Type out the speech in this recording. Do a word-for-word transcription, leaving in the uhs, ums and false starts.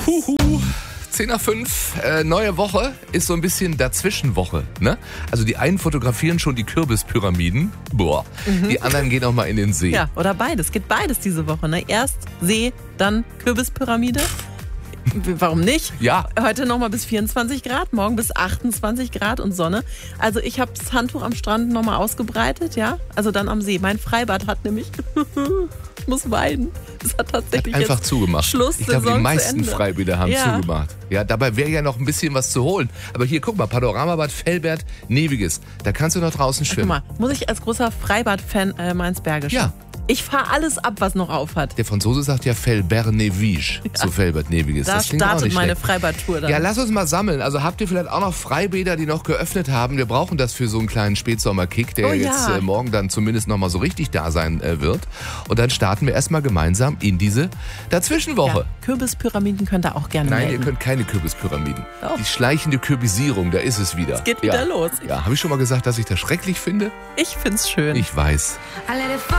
Huhu. zehn nach fünf, äh, neue Woche ist so ein bisschen Dazwischenwoche, ne? Also die einen fotografieren schon die Kürbispyramiden, boah, mhm. die anderen gehen auch mal in den See. Ja, oder beides, geht beides diese Woche, ne? Erst See, dann Kürbispyramide. Warum nicht? Ja. Heute nochmal bis vierundzwanzig Grad, morgen bis achtundzwanzig Grad und Sonne. Also ich habe das Handtuch am Strand nochmal ausgebreitet, ja? Also dann am See. Mein Freibad hat nämlich, ich muss weinen, es hat tatsächlich hat einfach jetzt zugemacht. Schluss. Ich glaube, die meisten zu Freibäder haben ja. zugemacht. Ja, dabei wäre ja noch ein bisschen was zu holen. Aber hier, guck mal, Panoramabad, Fellbert, Neviges. Da kannst du noch draußen schwimmen. Guck mal, muss ich als großer Freibad-Fan äh, mal ins Bergische? Ja. Ich fahre alles ab, was noch auf hat. Der Franzose sagt ja Fellbert-Nevige Ja. zu Fellbert-Neviges. Da Das klingt auch startet nicht meine schlecht. Freibad-Tour dann. Ja, lass uns mal sammeln. Also habt ihr vielleicht auch noch Freibäder, die noch geöffnet haben? Wir brauchen das für so einen kleinen Spätsommerkick, der Oh ja. jetzt äh, morgen dann zumindest noch mal so richtig da sein äh, wird. Und dann starten wir erstmal gemeinsam in diese Dazwischenwoche. Ja, Kürbispyramiden könnt ihr auch gerne Nein, melden. ihr könnt keine Kürbispyramiden. Doch. Die schleichende Kürbisierung, da ist es wieder. Es geht ja. wieder los. Ja, habe ich schon mal gesagt, dass ich das schrecklich finde? Ich find's schön. Ich weiß.